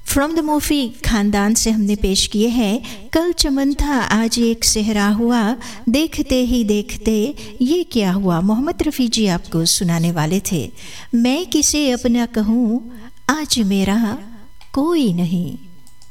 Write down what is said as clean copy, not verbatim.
From the movie खानदान से हमने पेश किए हैं कल चमन था आज एक सेहरा हुआ, देखते ही देखते ये क्या हुआ। मोहम्मद रफ़ी जी आपको सुनाने वाले थे। मैं किसे अपना कहूँ आज मेरा कोई नहीं।